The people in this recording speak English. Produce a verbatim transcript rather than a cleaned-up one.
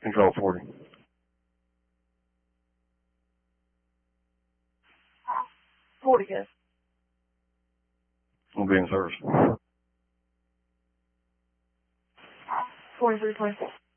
Control forty. forty, yes. We'll be in service. forty-three twenty-four.